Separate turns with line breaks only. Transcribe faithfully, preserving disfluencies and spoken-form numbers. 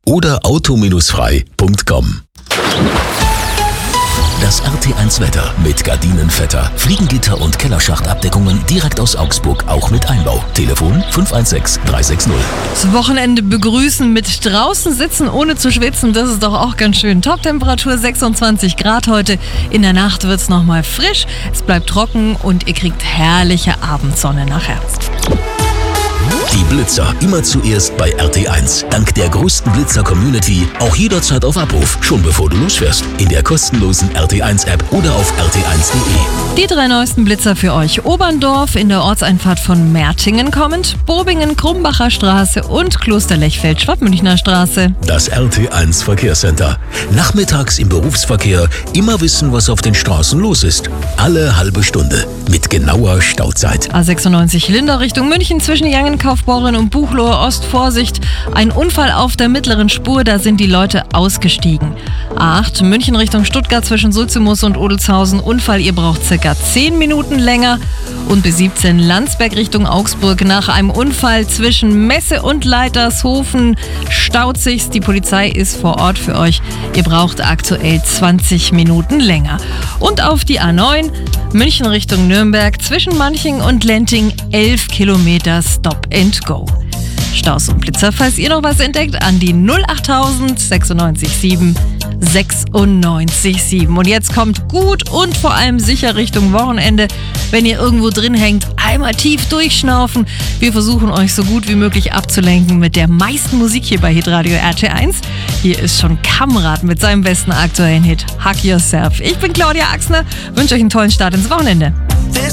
oder auto frei punkt com. Das R T eins Wetter mit Gardinenvetter, Fliegengitter und Kellerschachtabdeckungen direkt aus Augsburg, auch mit Einbau. Telefon fünf eins sechs, drei sechs null.
Das Wochenende begrüßen mit draußen sitzen, ohne zu schwitzen, das ist doch auch ganz schön. Toptemperatur sechsundzwanzig Grad heute. In der Nacht wird es nochmal frisch, es bleibt trocken und ihr kriegt herrliche Abendsonne nachher.
Die Blitzer immer zuerst bei R T eins. Dank der größten Blitzer-Community auch jederzeit auf Abruf, schon bevor du losfährst. In der kostenlosen R T eins App oder auf r t eins punkt de.
Die drei neuesten Blitzer für euch. Oberndorf in der Ortseinfahrt von Mertingen kommend, Bobingen, Krumbacher Straße und Klosterlechfeld, Schwabmünchner Straße.
Das R T eins Verkehrscenter. Nachmittags im Berufsverkehr immer wissen, was auf den Straßen los ist. Alle halbe Stunde mit genauer Stauzeit.
A sechsundneunzig Linder Richtung München zwischen Jangenkaufbeuren und Buchloe Ost. Vorsicht, ein Unfall auf der mittleren Spur, da sind die Leute ausgestiegen. A acht München Richtung Stuttgart zwischen Sulzimus und Odelshausen. Unfall, ihr braucht circa zehn Minuten länger. Und B siebzehn Landsberg Richtung Augsburg. Nach einem Unfall zwischen Messe und Leitershofen staut sich's. Die Polizei ist vor Ort für euch. Ihr braucht aktuell zwanzig Minuten länger. Und auf die A neun München Richtung Nürnberg zwischen Manching und Lenting elf Kilometer Stop and Go. Staus und Blitzer, falls ihr noch was entdeckt, an die null achttausend sechsundneunzig sieben sechsundneunzig sieben. Und jetzt kommt gut und vor allem sicher Richtung Wochenende. Wenn ihr irgendwo drin hängt, einmal tief durchschnaufen. Wir versuchen euch so gut wie möglich abzulenken mit der meisten Musik hier bei Hitradio R T eins. Hier ist schon Kamrat mit seinem besten aktuellen Hit Hug Yourself. Ich bin Claudia Axner, wünsche euch einen tollen Start ins Wochenende.